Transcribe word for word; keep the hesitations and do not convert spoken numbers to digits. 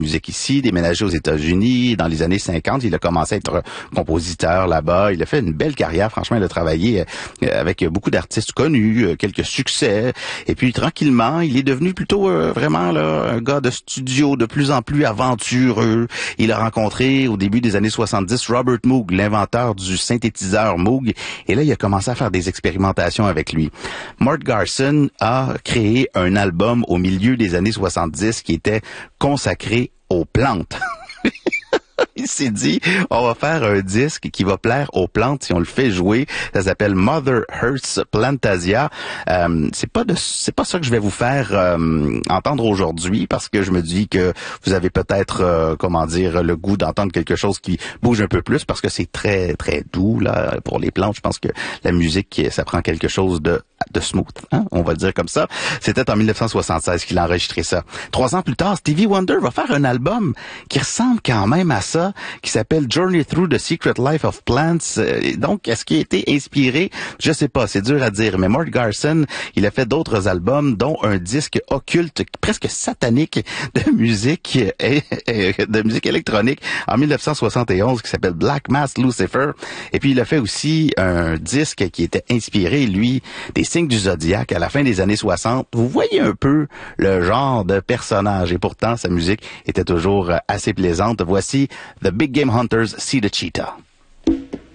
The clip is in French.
musique ici, déménagé aux États-Unis. Dans les années cinquante, il a commencé à être compositeur là-bas. Il a fait une belle carrière. Franchement, il a travaillé avec beaucoup d'artistes connus, quelques succès. Et puis, tranquillement, il est devenu plutôt euh, vraiment là, un gars de studio, de plus en plus aventureux. Il a rencontré, au début des années soixante-dix, Robert Moog, l'inventeur du synthétiseur Moog. Et là, il a commencé à faire des expérimentations avec lui. Mort Garson a créé un album au milieu des années soixante-dix qui était consacré aux plantes. Il s'est dit, on va faire un disque qui va plaire aux plantes si on le fait jouer. Ça s'appelle Mother Earth's Plantasia. Euh, c'est pas de, c'est pas ça que je vais vous faire euh, entendre aujourd'hui parce que je me dis que vous avez peut-être, euh, comment dire, le goût d'entendre quelque chose qui bouge un peu plus parce que c'est très très doux là pour les plantes. Je pense que la musique, ça prend quelque chose de de smooth, hein? On va le dire comme ça. C'était en dix-neuf cent soixante-seize qu'il a enregistré ça. Trois ans plus tard, Stevie Wonder va faire un album qui ressemble quand même à ça, qui s'appelle Journey Through the Secret Life of Plants. Donc, est-ce qu'il a été inspiré? Je sais pas, c'est dur à dire. Mais Mort Garson, il a fait d'autres albums, dont un disque occulte, presque satanique, de musique et, et, de musique électronique en dix-neuf cent soixante et onze qui s'appelle Black Mass Lucifer. Et puis, il a fait aussi un disque qui était inspiré, lui, des signes du zodiaque à la fin des années soixante. Vous voyez un peu le genre de personnage et pourtant sa musique était toujours assez plaisante. Voici The Big Game Hunters See the Cheetah.